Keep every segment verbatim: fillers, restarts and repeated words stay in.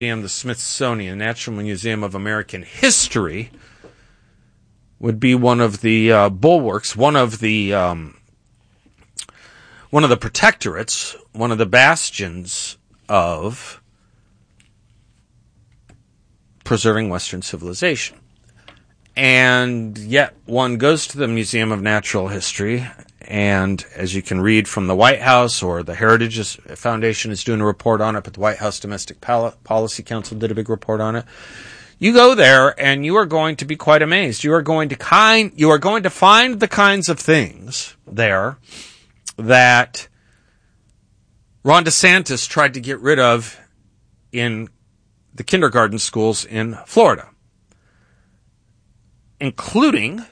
The Smithsonian, National Museum of American History, would be one of the uh, bulwarks, one of the um, one of the protectorates, one of the bastions of preserving Western civilization. And yet one goes to the Museum of Natural History, and as you can read from the White House, or the Heritage Foundation is doing a report on it, but the White House Domestic Policy Council did a big report on it. You go there and you are going to be quite amazed. You are going to kind, you are going to find the kinds of things there that Ron DeSantis tried to get rid of in the kindergarten schools in Florida, including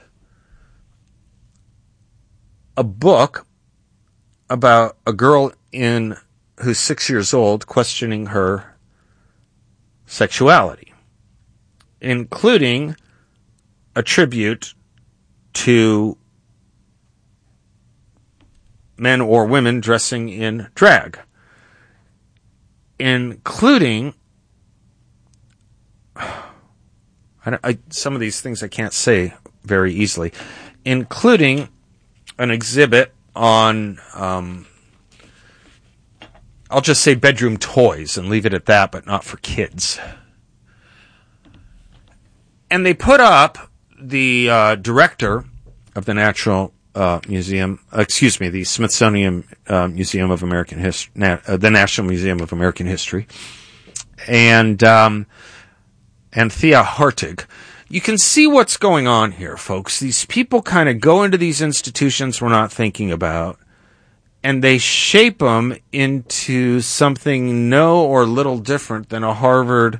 a book about a girl in who's six years old questioning her sexuality, including a tribute to men or women dressing in drag, including I, I, some of these things I can't say very easily, including an exhibit on, um, I'll just say bedroom toys and leave it at that, but not for kids. And they put up the uh, director of the Natural uh, Museum, uh, excuse me, the Smithsonian uh, Museum of American History, Na- uh, the National Museum of American History, and um, and Thea Hartig. You can see what's going on here, folks. These people kind of go into these institutions we're not thinking about, and they shape them into something no or little different than a Harvard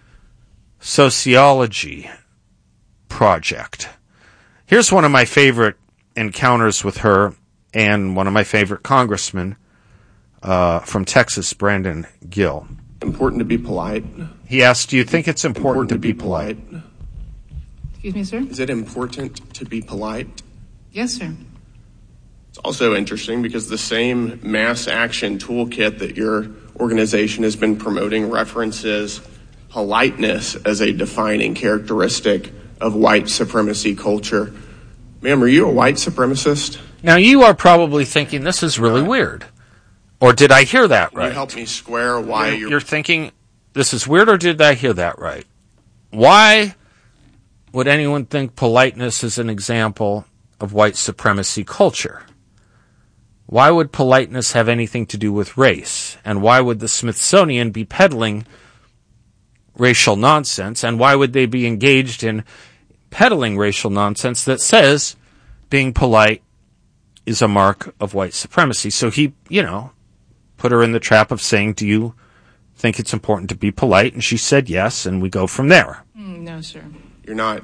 sociology project. Here's one of my favorite encounters with her and one of my favorite congressmen uh, from Texas, Brandon Gill. Important to be polite. He asked, do you think it's important, important to, to be, be polite? polite? Excuse me, sir? Is it important to be polite? Yes, sir. It's also interesting because the same mass action toolkit that your organization has been promoting references politeness as a defining characteristic of white supremacy culture. Ma'am, are you a white supremacist? Now, you are probably thinking, this is really right. weird. Or did I hear that right? Can you help me square why you're... You're, you're thinking, this is weird, or did I hear that right? Why would anyone think politeness is an example of white supremacy culture? Why would politeness have anything to do with race? And why would the Smithsonian be peddling racial nonsense? And why would they be engaged in peddling racial nonsense that says being polite is a mark of white supremacy? So he, you know, put her in the trap of saying, do you think it's important to be polite? And she said yes, and we go from there. Mm, no, sir. You're not.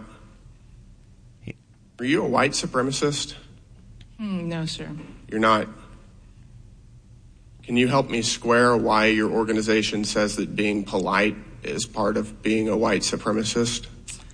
Are you a white supremacist? Mm, no, sir. You're not. Can you help me square why your organization says that being polite is part of being a white supremacist?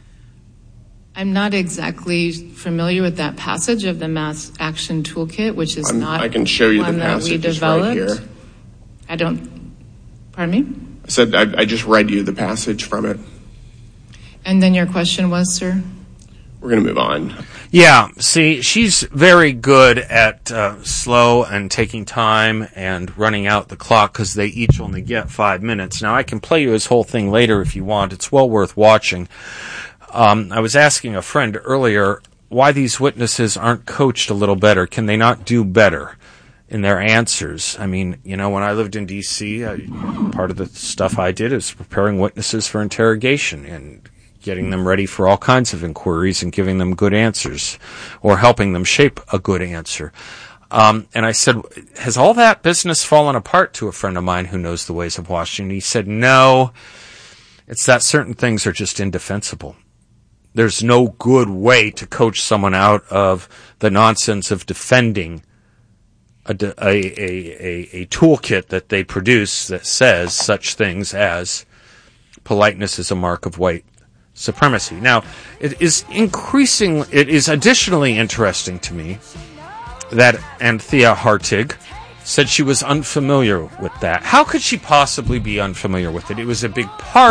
I'm not exactly familiar with that passage of the Mass Action Toolkit, which is I'm, not I can show you one the that we passage developed. right here. I don't. Pardon me? I said I, I just read you the passage from it. And then your question was, sir? We're going to move on. Yeah, see, she's very good at uh, slow and taking time and running out the clock because they each only get five minutes. Now, I can play you his whole thing later if you want. It's well worth watching. Um, I was asking a friend earlier why these witnesses aren't coached a little better. Can they not do better in their answers? I mean, you know, when I lived in D C, I, part of the stuff I did is preparing witnesses for interrogation and getting them ready for all kinds of inquiries and giving them good answers or helping them shape a good answer. Um, and I said, has all that business fallen apart, to a friend of mine who knows the ways of Washington? He said, no, it's that certain things are just indefensible. There's no good way to coach someone out of the nonsense of defending a, a, a, a, a toolkit that they produce that says such things as politeness is a mark of white supremacy. Now, it is increasing, it is additionally interesting to me that Anthea Hartig said she was unfamiliar with that. How could she possibly be unfamiliar with it? It was a big part